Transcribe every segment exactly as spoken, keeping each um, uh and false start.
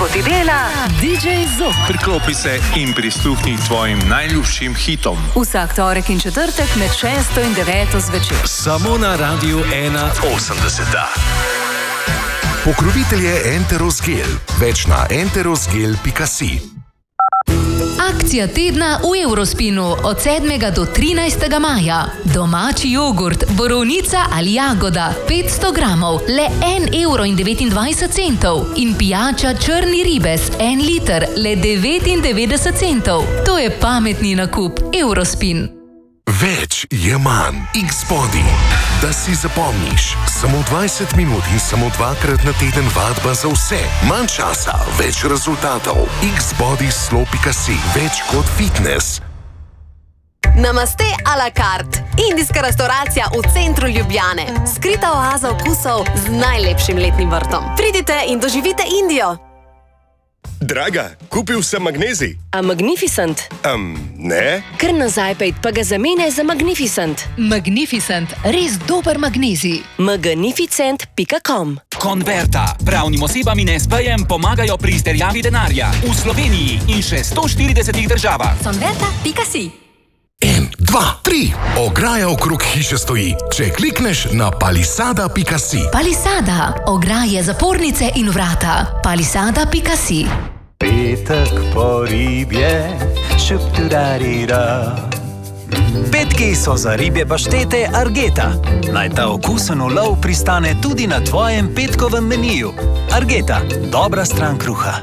ti dela D J Zok. Priklopi se in prisluhni tvojim najljubšim hitom. Vsak torek in četrtek med šesto in deveto zvečer. Samo na Radiu ena osemdeseta. Pokrovitelj je Enterosgel. Več na enterosgel pika si. Akcija tedna v Eurospinu od sedmega do trinajstega maja. Domači jogurt, borovnica ali jagoda, petsto gramov, le en evro in devetindvajset centov. In pijača črni ribes, en liter, le devetindevetdeset centov. To je pametni nakup. Eurospin. Več je manj. X-Body. Da si zapomniš. Samo dvajset minut in samo dvakrat na teden vadba za vse. Manj časa, več rezultatov. X-Body slo pika si. Več kot fitness. Namaste a la carte. Indijska restauracija v centru Ljubljane. Skrita oaza okusov z najlepšim letnim vrtom. Pridite in doživite Indijo. Draga, kupil sem magnezij. A Magnificent? Um, ne. Kar nazaj pejt, pa ga zamene za Magnificent. Magnificent, res dober magnezij. magnificent pika com. Converta. Pravnim osebam in es pejem pomagajo pri izterjavi denarja. V Sloveniji in še sto štiridesetih državah. Converta pika si. En, dva, tri. Ograja okrog hiše stoji. Če klikneš na palisada pika si. Palisada. Ograje, zapornice in vrata. Palisada pika si. Petek po ribje, šupturarira. Petki so za ribje paštete Argeta. Naj ta okusen ulov pristane tudi na tvojem petkovem meniju. Argeta, dobra stran kruha.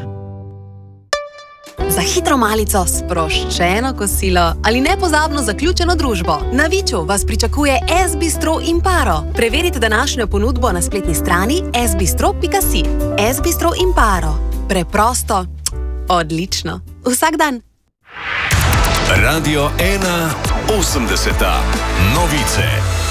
Za hitro malico, sproščeno kosilo ali nepozabno zaključeno družbo. Na Viču vas pričakuje S-bistro Imparo. Preverite današnjo ponudbo na spletni strani s bistro pika si. S-bistro Imparo. Preprosto, odlično. Vsak dan. Radio ena osemdeseta. Novice.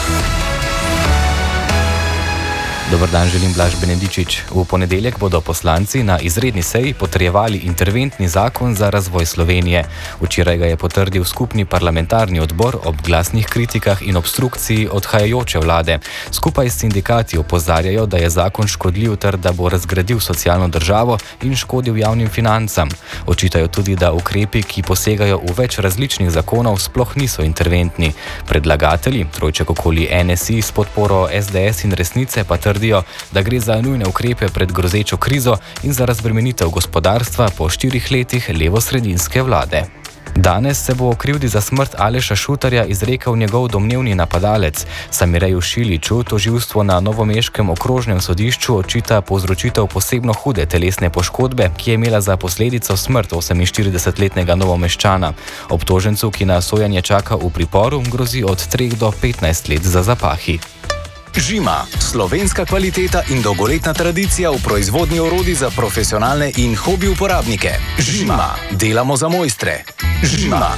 Dobar dan, želim Blaž Benedičič. V ponedeljek bodo poslanci na izredni seji potrjevali interventni zakon za razvoj Slovenije. Včeraj ga je potrdil skupni parlamentarni odbor ob glasnih kritikah in obstrukciji odhajajoče vlade. Skupaj s sindikati opozarjajo, da je zakon škodljiv ter da bo razgradil socialno državo in škodil javnim financam. Očitajo tudi, da ukrepi, ki posegajo v več različnih zakonov, sploh niso interventni. Predlagatelji, trojček okoli N S I s podporo S D S in Resnice, pa trdijo, da gre za nujne ukrepe pred grozečo krizo in za razbremenitev gospodarstva po štirih letih levosredinske vlade. Danes se bo o krivdi za smrt Aleša Šutarja izrekel njegov domnevni napadalec. Samireju Šiliču tožilstvo na novomeškem okrožnem sodišču očita povzročitev posebno hude telesne poškodbe, ki je imela za posledico smrt oseminštiridesetletnega Novomeščana. Obtožencu, ki na sojenje čaka v priporu, grozi od treh do petnajst let za zapahi. Žima. Slovenska kvaliteta in dolgoletna tradicija v proizvodnji orodij za profesionalne in hobi uporabnike. Žima. Delamo za mojstre. Žima.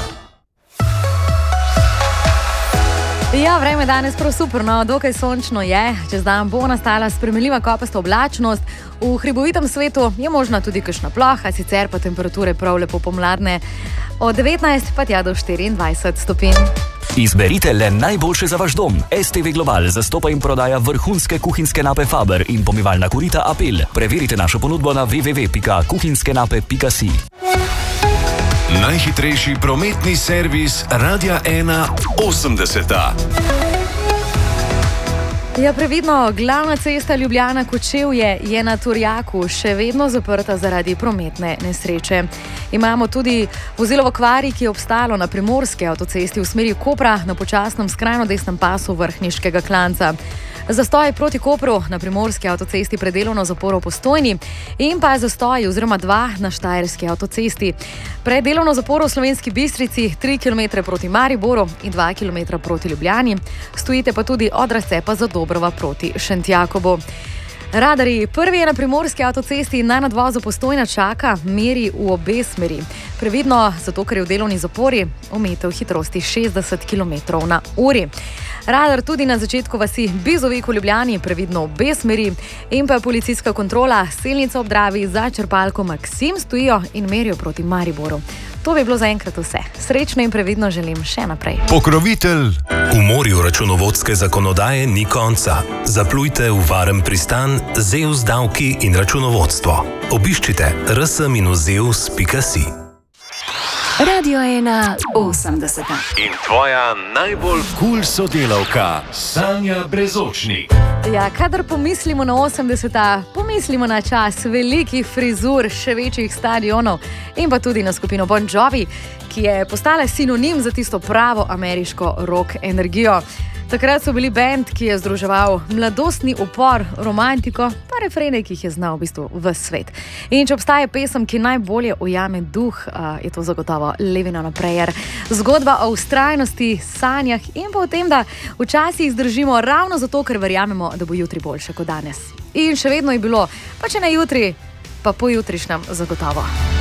Ja, vreme danes prav super, no, dokaj sončno je. Čez dan bo nastala spremenljiva kopasta oblačnost. V hribovitem svetu je možna tudi kakšna ploha, sicer pa temperature prav lepo pomladne. Od devetnajst pa tja do štiriindvajset stopinj. Izberite le najboljše za vaš dom. S T V Global zastopa in prodaja vrhunske kuhinjske nape Faber in pomivalna korita Apel. Preverite našo ponudbo na w w w pika kuhinjskenape pika si. Najhitrejši prometni servis Radia ena osemdeseta. Ja, previdno, glavna cesta Ljubljana-Kočevje je na Turjaku še vedno zaprta zaradi prometne nesreče. Imamo tudi vozilo v okvari, ki je obstalo na primorski avtocesti v smeri Kopra na počasnem skrajno desnem pasu Vrhniškega klanca. Zastoj proti Kopru na primorski avtocesti pred delovno zaporo v Postojni in pa zastoj oziroma dva na štajerski avtocesti. Pred delovno zaporo v Slovenski Bistrici tri kilometre proti Mariboru in dva kilometra proti Ljubljani. Stojite pa tudi od razcepa za Dobrova proti Šentjakobu. Radarji, prvi je na primorski avtocesti na nadvozu Postojna čaka, meri v obe smeri. Previdno, zato ker je v delovni zapori, omejitev hitrosti šestdeset kilometrov na uri. Radar tudi na začetku vasi Bizovik v Ljubljani, previdno obe smeri, in pa policijska kontrola Selnica ob Dravi za črpalko Maksim stojijo in merijo proti Mariboru. To bi bilo zaenkrat vse. Srečno in previdno želim še naprej. Pokrovitelj. V morju računovodske zakonodaje ni konca. Zaplujte v varen pristan Zeus davki in računovodstvo. Obiščite r s minus zeus pika si. Radio ena osemdeseta. In tvoja najbolj kul cool sodelavka, Sanja Brezočnik. Ja, kadar pomislimo na osemdeseta, pomislimo na čas velikih frizur, še večjih stadionov in pa tudi na skupino Bon Jovi, ki je postala sinonim za tisto pravo ameriško rock energijo. Takrat so bili bend, ki je združeval mladostni upor, romantiko, pa refrene, ki jih je znal v bistvu ves svet. In če obstaja pesem, ki najbolje ujame duh, je to zagotovo Living on a Prayer. Zgodba o vztrajnosti, sanjah in pa o tem, da včasih zdržimo ravno zato, ker verjamemo, da bo jutri boljše kot danes. In še vedno je bilo, pa če ne jutri, pa pojutrišnjem zagotovo.